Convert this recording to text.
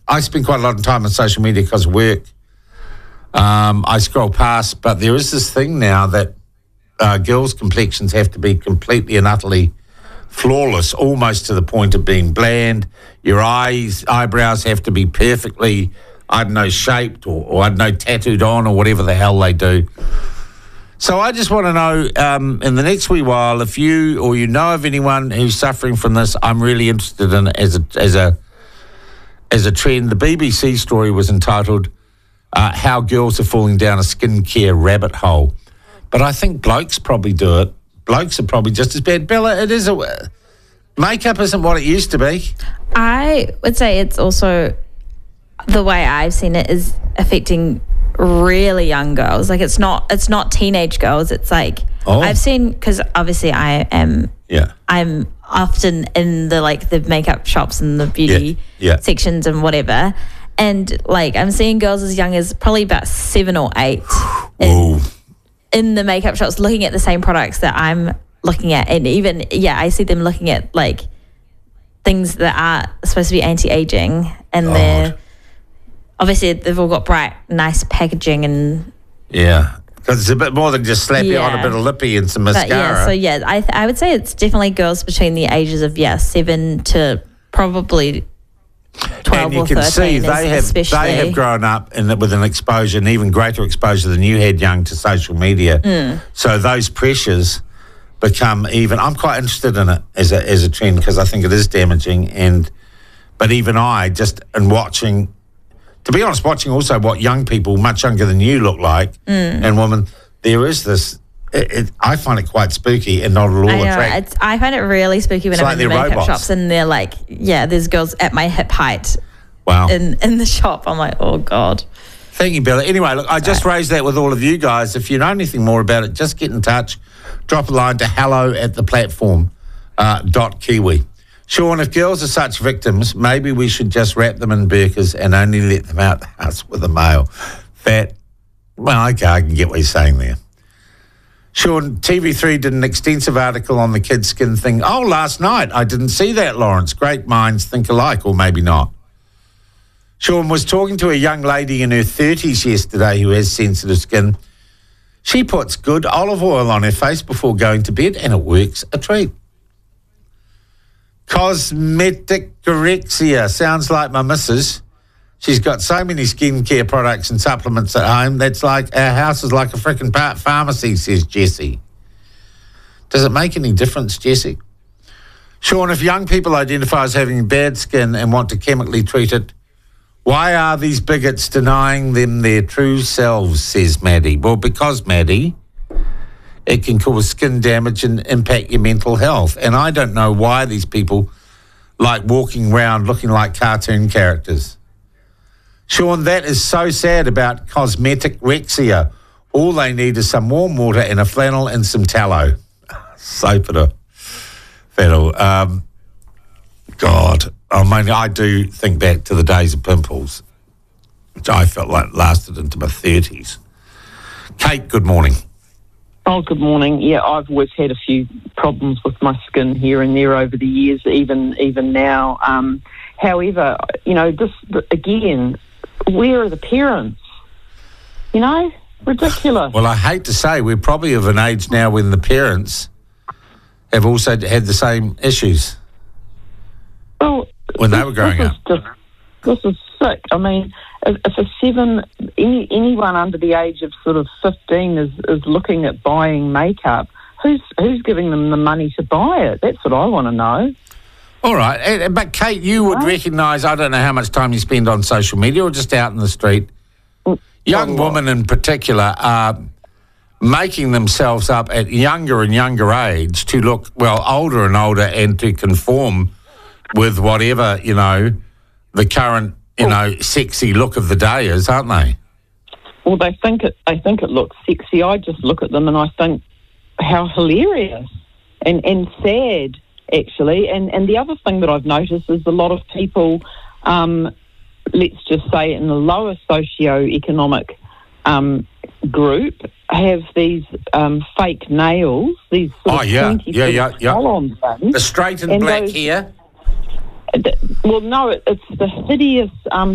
I spend quite a lot of time on social media because of work. I scroll past, but there is this thing now that girls' complexions have to be completely and utterly flawless, almost to the point of being bland. Your eyebrows have to be perfectly, shaped or tattooed on or whatever the hell they do. So I just want to know, in the next wee while, if you or you know of anyone who's suffering from this, I'm really interested in it as a trend. The BBC story was entitled "How Girls Are Falling Down a Skincare Rabbit Hole," but I think blokes probably do it. Blokes are probably just as bad. Bella, makeup isn't what it used to be. I would say it's also the way I've seen it is affecting really young girls. Like it's not teenage girls. It's like I've seen, because obviously I'm often in the makeup shops and the beauty sections and whatever, and like I'm seeing girls as young as probably about 7 or 8 in the makeup shops looking at the same products that I'm looking at, and even I see them looking at like things that are supposed to be anti-aging, and they're obviously they've all got bright, nice packaging, and because it's a bit more than just slap you on a bit of lippy and some mascara. I would say it's definitely girls between the ages of 7 to probably 12 or 13. And you can see they have grown up with an exposure, an even greater exposure than you had young, to social media. So those pressures become even. I'm quite interested in it as a trend because I think it is damaging. But even I just in watching. To be honest, watching also what young people, much younger than you, look like, and women, there is this. I find it quite spooky and not at all attractive. I find it really spooky when I'm in the makeup shops and they're like, there's girls at my hip height. Wow. In the shop, I'm like, oh God. Thank you, Bella. Anyway, look, I just raised that with all of you guys. If you know anything more about it, just get in touch. Drop a line to hello@theplatform.kiwi. Sean, if girls are such victims, maybe we should just wrap them in burqas and only let them out the house with a male. I can get what you're saying there. Sean, TV3 did an extensive article on the kids' skin thing. Oh, last night. I didn't see that, Lawrence. Great minds think alike, or maybe not. Sean was talking to a young lady in her 30s yesterday who has sensitive skin. She puts good olive oil on her face before going to bed, and it works a treat. Cosmeticorexia sounds like my missus. She's got so many skincare products and supplements at home. That's like our house is like a freaking pharmacy, says Jessie. Does it make any difference, Jessie? Sean, if young people identify as having bad skin and want to chemically treat it, why are these bigots denying them their true selves, says Maddie? Well, because, Maddie, it can cause skin damage and impact your mental health. And I don't know why these people like walking around looking like cartoon characters. Sean, that is so sad about cosmeticorexia. All they need is some warm water and a flannel and some tallow. Soap it up. God, I do think back to the days of pimples, which I felt like lasted into my 30s. Kate, good morning. Oh, good morning. Yeah, I've always had a few problems with my skin here and there over the years, even now. However, again, where are the parents? Ridiculous. Well, I hate to say we're probably of an age now when the parents have also had the same issues. Well, when they were growing up. This is sick. I mean, if anyone under the age of sort of 15 is looking at buying makeup, who's giving them the money to buy it? That's what I want to know. All right. But, Kate, you would recognise, I don't know how much time you spend on social media or just out in the street. Young women in particular are making themselves up at younger and younger age to look, older and older and to conform with whatever, the current, sexy look of the day is, aren't they? Well, they think it looks sexy. I just look at them and I think how hilarious and sad, actually. And the other thing that I've noticed is a lot of people, let's just say in the lower socio-economic group, have these fake nails, these sort of pointy salon things. The straight and black hair. Well, no, it's the hideous